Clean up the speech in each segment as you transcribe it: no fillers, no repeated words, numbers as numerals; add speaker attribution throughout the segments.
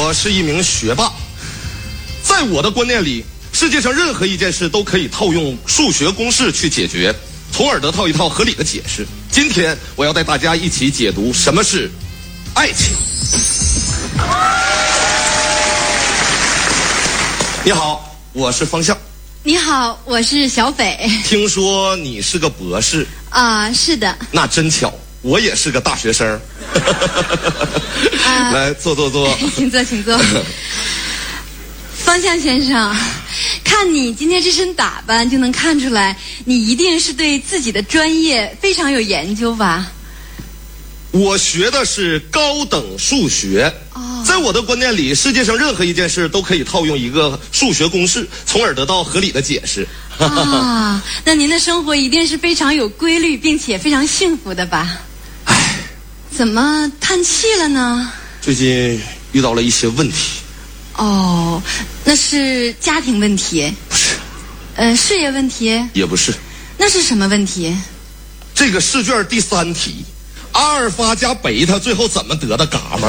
Speaker 1: 我是一名学霸，在我的观念里，世界上任何一件事都可以套用数学公式去解决，从而得到一套合理的解释。今天我要带大家一起解读什么是爱情。你好，我是方向。
Speaker 2: 你好，我是小北。
Speaker 1: 听说你是个博士
Speaker 2: 啊？是的。
Speaker 1: 那真巧，我也是个大学生。来，坐。
Speaker 2: 请坐，请坐。方向先生，看你今天这身打扮，就能看出来，你一定是对自己的专业非常有研究吧？
Speaker 1: 我学的是高等数学。在我的观念里，世界上任何一件事都可以套用一个数学公式，从而得到合理的解释。
Speaker 2: 那您的生活一定是非常有规律，并且非常幸福的吧？怎么叹气了呢？
Speaker 1: 最近遇到了一些问题。
Speaker 2: 那是家庭问题？
Speaker 1: 不是。
Speaker 2: 事业问题？
Speaker 1: 也不是。
Speaker 2: 那是什么问题？
Speaker 1: 这个试卷第3题，阿尔法加贝塔最后怎么得的伽马？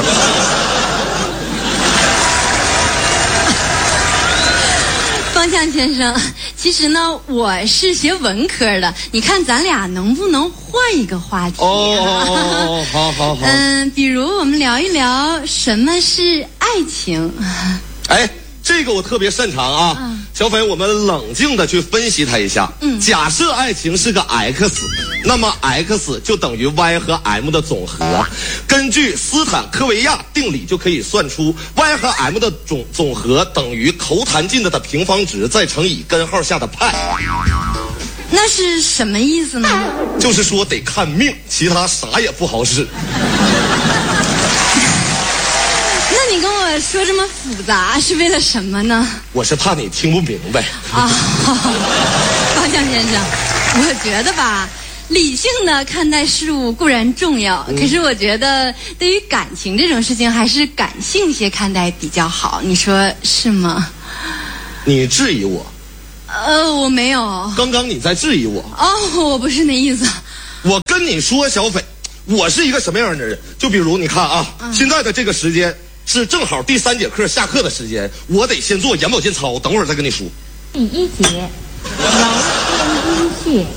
Speaker 2: 方向先生，其实呢，我是学文科的，你看咱俩能不能换一个话题？
Speaker 1: 好。
Speaker 2: 比如我们聊一聊什么是爱情。
Speaker 1: 这个我特别擅长啊。小斐，我们冷静的去分析它一下。假设爱情是个 x， 那么 x 就等于 y 和 m 的总和。根据斯坦科维亚定理，就可以算出 y 和 m 的总和等于头弹进的平方值再乘以根号下的派。
Speaker 2: 那是什么意思呢？
Speaker 1: 就是说得看命，其他啥也不好使。
Speaker 2: 那你跟我说这么复杂是为了什么呢？
Speaker 1: 我是怕你听不明白。
Speaker 2: 方向先生，我觉得吧，理性的看待事物固然重要，可是我觉得对于感情这种事情，还是感性些看待比较好，你说是吗？
Speaker 1: 你质疑我？
Speaker 2: 我没有。
Speaker 1: 刚刚你在质疑我？
Speaker 2: 我不是那意思。
Speaker 1: 我跟你说，小斐，我是一个什么样的人？就比如你看啊，现在的这个时间是正好第3节课下课的时间，我得先做眼保健操，等会儿再跟你说。
Speaker 3: 第1节，楼间阴穴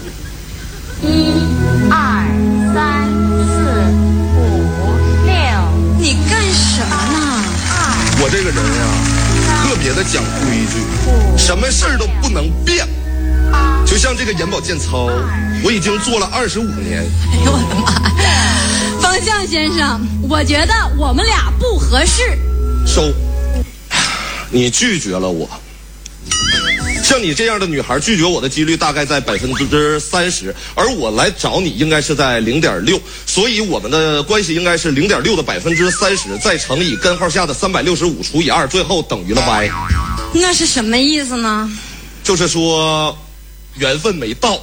Speaker 3: ，1、2、3、4、5、6。
Speaker 2: 你干什么呢？
Speaker 1: 我这个人啊，特别的讲规矩，什么事儿都不能变。就像这个眼保健操，我已经做了25年。
Speaker 2: 哎呦我的妈呀！方向先生，我觉得我们俩不合适。
Speaker 1: 收，你拒绝了我。像你这样的女孩拒绝我的几率大概在30%，而我来找你应该是在0.6，所以我们的关系应该是0.6的30%再乘以根号下的365除以2，最后等于了 y。
Speaker 2: 那是什么意思呢？
Speaker 1: 就是说，缘分没到。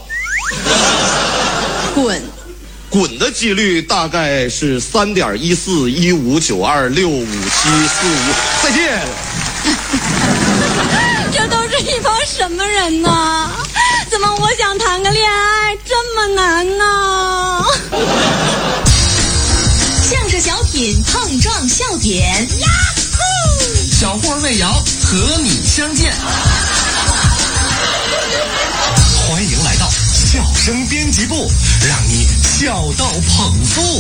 Speaker 1: 滚的几率大概是3.141592657545。再见。
Speaker 2: 这都是一帮什么人呢？怎么我想谈个恋爱这么难呢？
Speaker 4: 相声小品碰撞笑点，呀呼！
Speaker 5: 小霍魏瑶和你相见。欢迎来到笑声编辑部，让你笑到捧腹。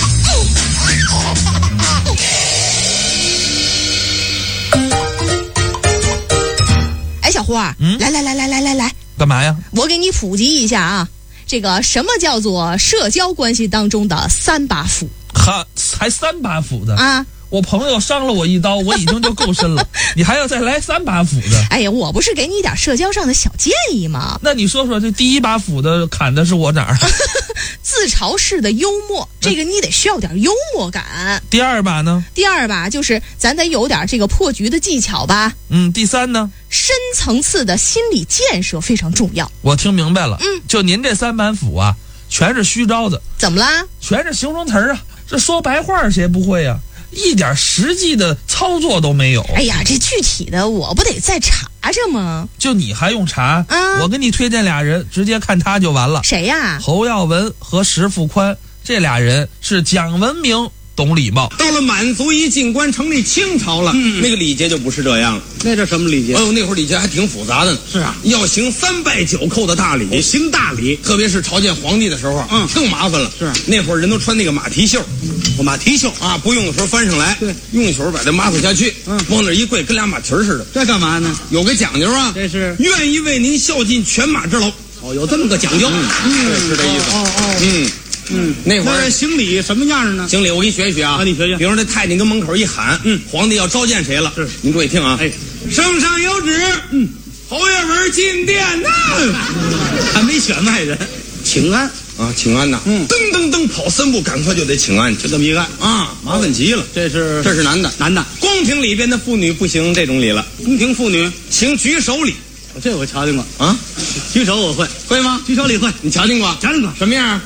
Speaker 4: 小霍儿，来，
Speaker 6: 干嘛呀？
Speaker 4: 我给你普及一下啊，这个什么叫做社交关系当中的3把斧？
Speaker 6: 还3把斧的
Speaker 4: 啊？
Speaker 6: 我朋友伤了我一刀，我已经就够深了，你还要再来3把斧的？
Speaker 4: 哎呀，我不是给你一点社交上的小建议吗？
Speaker 6: 那你说说，这第1把斧的砍的是我哪儿？
Speaker 4: 自嘲式的幽默，这个你得需要点幽默感。
Speaker 6: 第2把呢？
Speaker 4: 第2把就是咱得有点这个破局的技巧吧。
Speaker 6: 第3呢？
Speaker 4: 深层次的心理建设非常重要。
Speaker 6: 我听明白了。就您这3把斧啊，全是虚招的。
Speaker 4: 怎么啦？
Speaker 6: 全是形容词啊，这说白话谁不会啊？一点实际的操作都没有。
Speaker 4: 哎呀，这具体的我不得再查查吗？
Speaker 6: 就你还用查？我给你推荐俩人，直接看他就完了。
Speaker 4: 谁呀？
Speaker 6: 侯耀文和石富宽，这俩人是讲文明懂礼貌。
Speaker 7: 到了满族一进关成立清朝了，那个礼节就不是这样了。
Speaker 8: 那叫什么礼节？
Speaker 7: 哎呦，那会儿礼节还挺复杂的呢。
Speaker 8: 是啊，
Speaker 7: 要行3拜9叩的大礼，
Speaker 8: 行大礼，
Speaker 7: 特别是朝见皇帝的时候，更麻烦了。
Speaker 8: 是
Speaker 7: 那会儿人都穿那个马蹄袖，
Speaker 8: 马蹄袖
Speaker 7: 啊，不用的时候翻上来，
Speaker 8: 对，
Speaker 7: 用的时候把它抹下去，往那一跪，跟俩马蹄似的。
Speaker 8: 这干嘛呢？
Speaker 7: 有个讲究啊，
Speaker 8: 这是
Speaker 7: 愿意为您孝尽犬马之劳。
Speaker 8: 哦，有这么个讲究，
Speaker 7: 是这意思。那会儿
Speaker 8: 行礼什么样呢？
Speaker 7: 行礼，我给你学一学啊。
Speaker 8: 你学学。
Speaker 7: 比如说，这太监跟门口一喊，皇帝要召见谁了？
Speaker 8: 是，
Speaker 7: 您注意听啊。
Speaker 8: 哎，
Speaker 7: 圣上有旨，侯爷文进殿呐。
Speaker 8: 还没选外人，请安
Speaker 7: 啊，请安呐。噔噔噔跑3步，赶快就得请安，
Speaker 8: 就这么一干
Speaker 7: 啊，麻烦极了。
Speaker 8: 这是
Speaker 7: 男的，宫廷里边的妇女不行这种礼了，
Speaker 8: 宫廷妇女
Speaker 7: 行举手礼。
Speaker 8: 这我瞧见过
Speaker 7: 啊，
Speaker 8: 举手我会，
Speaker 7: 会吗？
Speaker 8: 举手礼会，
Speaker 7: 你瞧见过？
Speaker 8: 瞧见过，
Speaker 7: 什么样？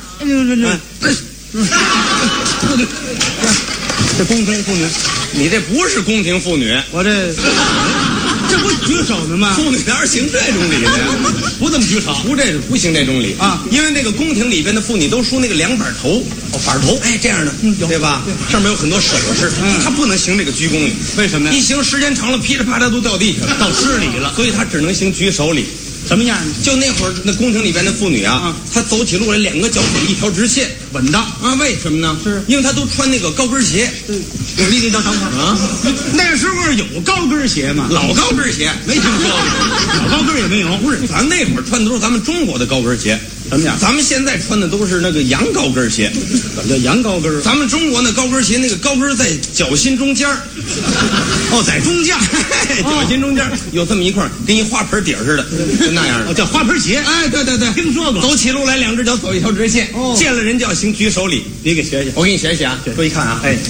Speaker 8: 这宫廷妇女，
Speaker 7: 你这不是宫廷妇女，
Speaker 8: 我这不举手呢吗？
Speaker 7: 妇女哪行这种礼呢？
Speaker 8: 不这么举手，
Speaker 7: 不行这种礼
Speaker 8: 啊，
Speaker 7: 因为那个宫廷里边的妇女都梳那个2板头，板头，哎，这样的，对吧？上面有很多首饰，她不能行这个鞠躬礼，
Speaker 8: 为什么呀？
Speaker 7: 一行时间长了，噼里啪啦都掉地下了，
Speaker 8: 到失礼了，
Speaker 7: 所以她只能行举手礼。
Speaker 8: 什么样呢？
Speaker 7: 就那会儿，那宫廷里边的妇女啊，她走起路来2个脚腿一条直线，
Speaker 8: 稳当
Speaker 7: 啊。为什么呢？
Speaker 8: 是
Speaker 7: 因为她都穿那个高跟鞋，
Speaker 8: 有立地到长跑
Speaker 7: 啊。
Speaker 8: 那时候有高跟鞋吗？
Speaker 7: 老高跟鞋
Speaker 8: 没听说过，老高跟也没有。
Speaker 7: 不是，咱那会儿穿的都是咱们中国的高跟鞋。
Speaker 8: 什么样？
Speaker 7: 咱们现在穿的都是那个洋高跟鞋。
Speaker 8: 怎么叫洋高跟？
Speaker 7: 咱们中国那高跟鞋，那个高跟在脚心中间
Speaker 8: 哦，在中间，
Speaker 7: 脚心中间有这么一块，跟一花盆底儿似的，就那样的。
Speaker 8: 叫花盆鞋。
Speaker 7: 哎，对，
Speaker 8: 听说过。
Speaker 7: 走起路来2只脚走一条直线，见了人就要行举手礼。
Speaker 8: 你给学学，
Speaker 7: 我给你学学啊。注意看啊，哎。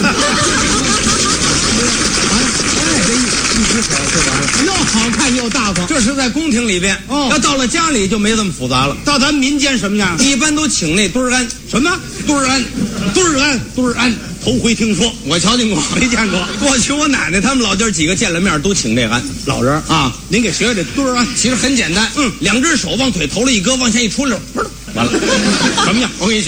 Speaker 8: 又好看又大方，
Speaker 7: 这是在宫廷里边。要到了家里就没这么复杂了。
Speaker 8: 到咱们民间什么样？
Speaker 7: 一般都请那墩儿安。
Speaker 8: 什么
Speaker 7: 墩儿安？墩儿安，
Speaker 8: 头回听说，
Speaker 7: 我瞧见过，
Speaker 8: 没见过。
Speaker 7: 过去我奶奶他们老弟几个见了面都请这安。
Speaker 8: 老人
Speaker 7: 啊，
Speaker 8: 您给学学这墩儿安。
Speaker 7: 其实很简单，2只手往腿头里一搁，往下一出溜，完了。
Speaker 8: 什么样？
Speaker 7: 我给你学。